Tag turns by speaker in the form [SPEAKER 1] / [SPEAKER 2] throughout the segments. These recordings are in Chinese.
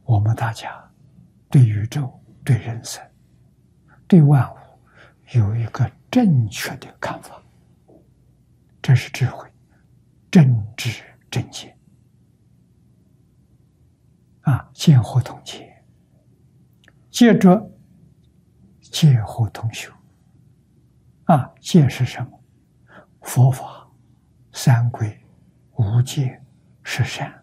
[SPEAKER 1] 我们大家对宇宙、对人生、对万物有一个正确的看法，这是智慧、正知正见见惑同解，接着戒惑同修戒是什么？佛法、三归、无戒、十善、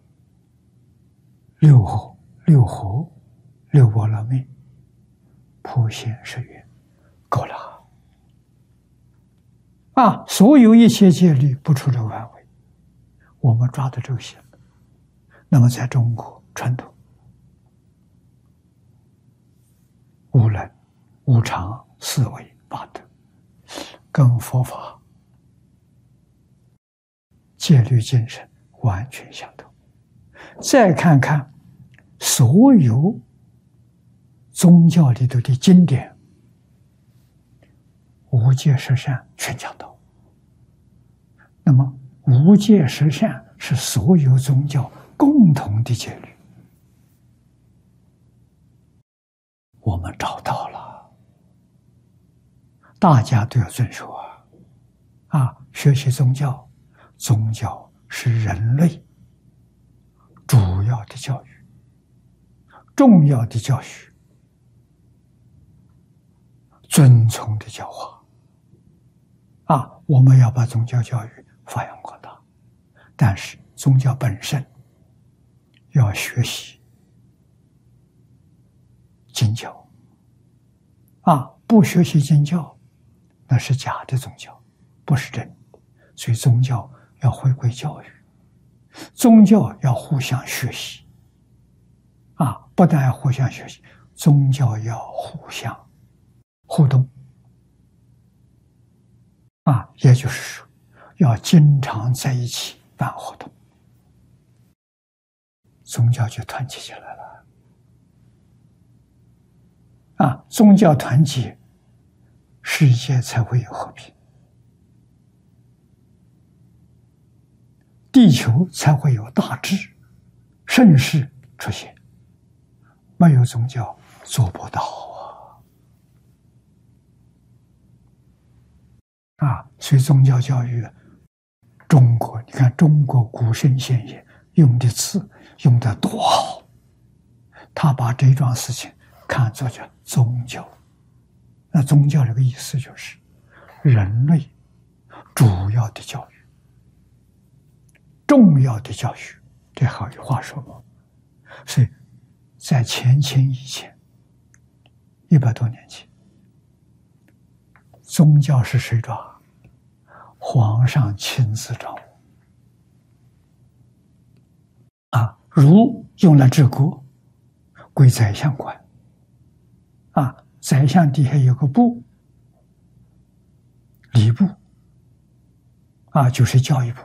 [SPEAKER 1] 六合、六波罗蜜、普贤十愿，够了所有一切戒律不出这个范围，我们抓的这些。那么在中国传统，无能、无常、四维、八德，跟佛法戒律精神完全相同。再看看所有宗教里头的经典，无戒十善全讲到。那么无戒十善是所有宗教共同的戒律，我们找到了，大家都要遵守学习宗教，宗教是人类主要的教育、重要的教育、遵从的教化我们要把宗教教育发扬光大。但是宗教本身要学习经教不学习经教那是假的宗教，不是真的。所以宗教要回归教育，宗教要互相学习不但要互相学习，宗教要互相互动也就是说要经常在一起办活动，宗教就团结起来了宗教团结，世界才会有和平，地球才会有大治，盛世出现。没有宗教做不到所以宗教教育中国，你看中国古圣先贤用的词用得多好，他把这桩事情看作叫宗教。那宗教这个意思就是人类主要的教育、重要的教育，这好句话说嘛。所以在前以前100多年前，宗教是谁抓？皇上亲自掌握儒用来治国，归宰相管宰相底下有个部，礼部就是教育部，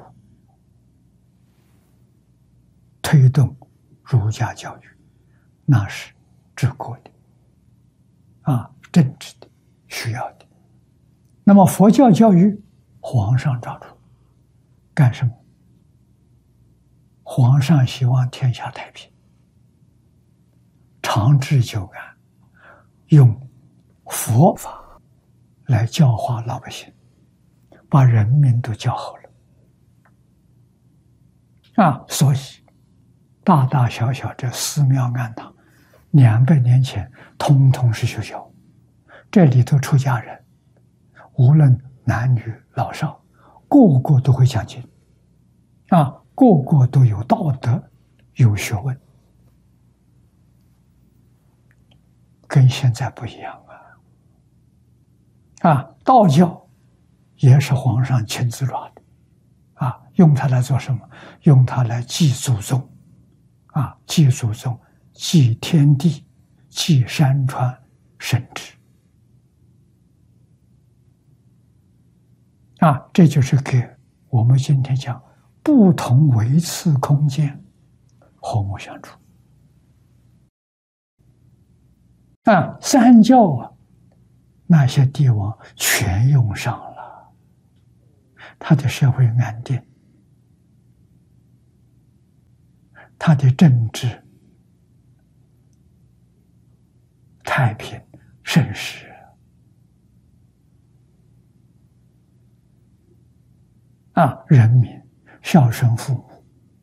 [SPEAKER 1] 推动儒家教育，那是治国的政治的需要的。那么佛教教育皇上抓住干什么？皇上希望天下太平，长治久安，用佛法来教化老百姓，把人民都教好了所以大大小小这寺庙庵堂200年前通通是学校，这里头出家人无论男女老少，个个都会讲经个个都有道德，有学问，跟现在不一样道教也是皇上亲自抓的用它来做什么？用它来祭祖宗祭祖宗、祭天地、祭山川神祇这就是给我们今天讲不同维次空间和睦相处三教那些帝王全用上了，他的社会安定，他的政治太平盛世人民孝顺父母，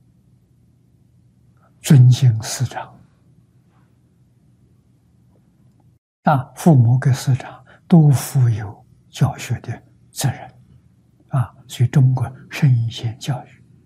[SPEAKER 1] 尊敬师长父母跟师长都负有教学的责任所以中国圣贤教育